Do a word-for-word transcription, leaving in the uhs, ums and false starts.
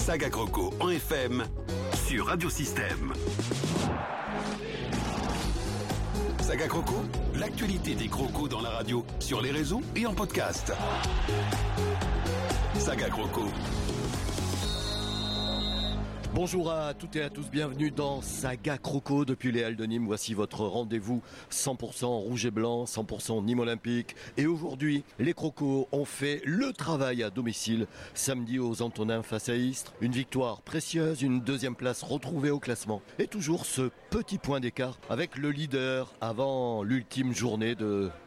Saga Croco en F M sur Radio Système. Saga Croco, l'actualité des crocos dans la radio, sur les réseaux et en podcast. Saga Croco. Bonjour à toutes et à tous, bienvenue dans Saga Croco depuis les Halles de Nîmes. Voici votre rendez-vous cent pour cent rouge et blanc, cent pour cent Nîmes Olympique. Et aujourd'hui, les crocos ont fait le travail à domicile samedi aux Antonins face à Istres. Une victoire précieuse, une deuxième place retrouvée au classement. Et toujours ce petit point d'écart avec le leader avant l'ultime journée de